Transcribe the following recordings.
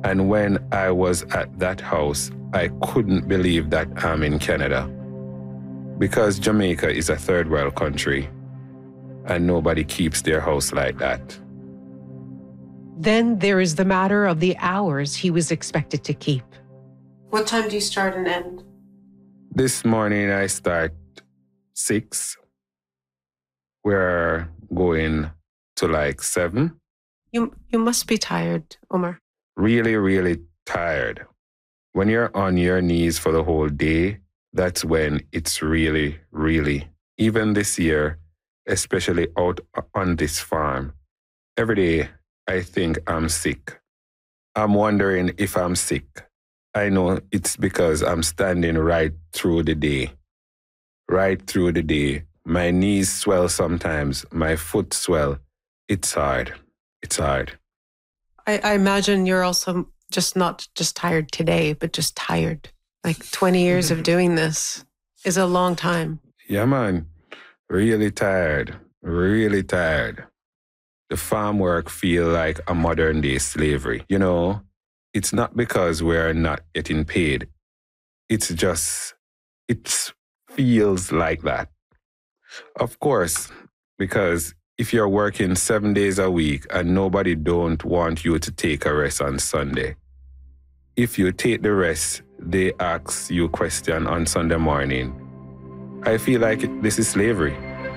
And when I was at that house, I couldn't believe that I'm in Canada. Because Jamaica is a third world country, and nobody keeps their house like that. Then there is the matter of the hours he was expected to keep. What time do you start and end? This morning I start 6. We're going to like 7. You must be tired, Omar. Really, really tired. When you're on your knees for the whole day, that's when it's really, really, even this year, especially out on this farm, every day I think I'm sick. I'm wondering if I'm sick. I know it's because I'm standing right through the day. Right through the day. My knees swell sometimes. My foot swell. It's hard. It's hard. I imagine you're also just not just tired today, but just tired. Like 20 years of doing this is a long time. Yeah, man. Really tired. Really tired. The farm work feel like a modern day slavery. You know, it's not because we're not getting paid. It's just, it feels like that. Of course, because if you're working 7 days a week and nobody don't want you to take a rest on Sunday, if you take the rest, they ask you a question on Sunday morning. I feel like this is slavery.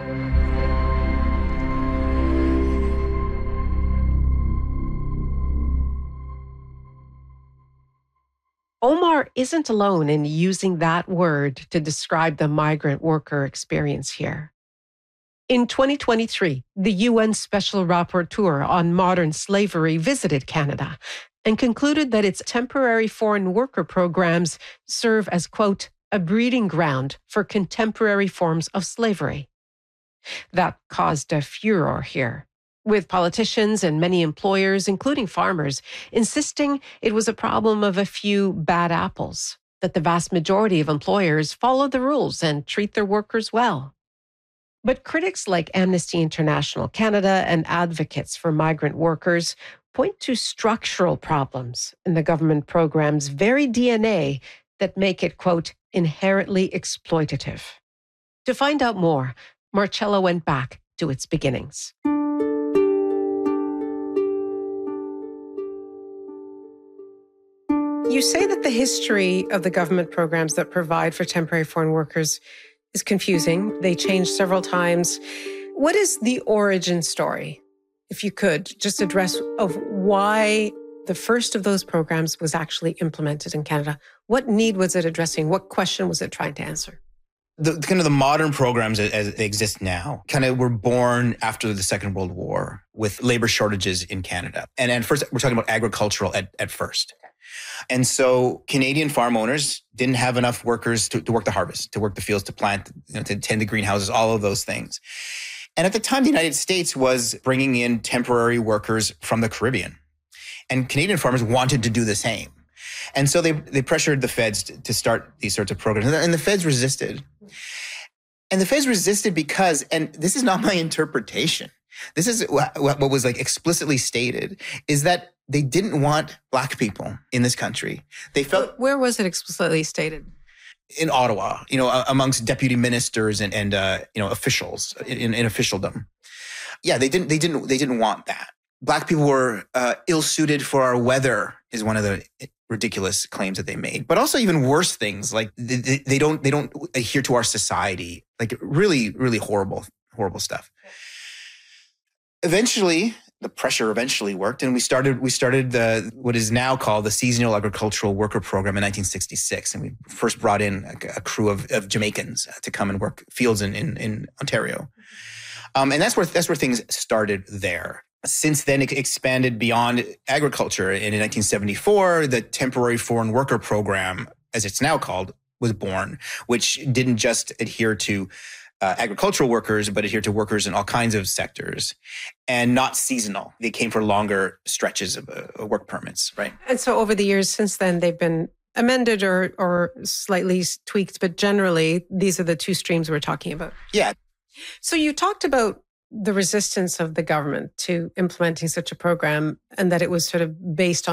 Omar isn't alone in using that word to describe the migrant worker experience here. In 2023, the UN Special Rapporteur on Modern Slavery visited Canada and concluded that its temporary foreign worker programs serve as, quote, a breeding ground for contemporary forms of slavery. That caused a furor here, with politicians and many employers, including farmers, insisting it was a problem of a few bad apples, that the vast majority of employers follow the rules and treat their workers well. But critics like Amnesty International Canada and advocates for migrant workers point to structural problems in the government program's very DNA that make it, quote, inherently exploitative. To find out more, Marcella went back to its beginnings. You say that the history of the government programs that provide for temporary foreign workers is confusing. They changed several times. What is the origin story, if you could, just address of why the first of those programs was actually implemented in Canada? What need was it addressing? What question was it trying to answer? The modern programs as they exist now kind of were born after the Second World War with labor shortages in Canada. And first, we're talking about agricultural at first. And so Canadian farm owners didn't have enough workers to work the harvest, to work the fields, to plant, to tend the greenhouses, all of those things. And at the time, the United States was bringing in temporary workers from the Caribbean. And Canadian farmers wanted to do the same. And so they pressured the feds to start these sorts of programs. And the feds resisted. And the feds resisted because, and this is not my interpretation, this is what was like explicitly stated, is that they didn't want Black people in this country. They felt... Where was it explicitly stated? In Ottawa, amongst deputy ministers and officials in officialdom. Yeah, they didn't want that. Black people were ill-suited for our weather is one of the ridiculous claims that they made. But also even worse things, like they don't adhere to our society. Like really, really horrible stuff. Eventually, the pressure eventually worked, and we started what is now called the Seasonal Agricultural Worker Program in 1966, and we first brought in a crew of Jamaicans to come and work fields in Ontario, and that's where things started there. Since then, it expanded beyond agriculture. And in 1974, the Temporary Foreign Worker Program, as it's now called, was born, which didn't just adhere to agricultural workers, but adhere to workers in all kinds of sectors, and not seasonal. They came for longer stretches of work permits, right? And so over the years since then, they've been amended or slightly tweaked, but generally, these are the two streams we're talking about. Yeah. So you talked about the resistance of the government to implementing such a program and that it was sort of based on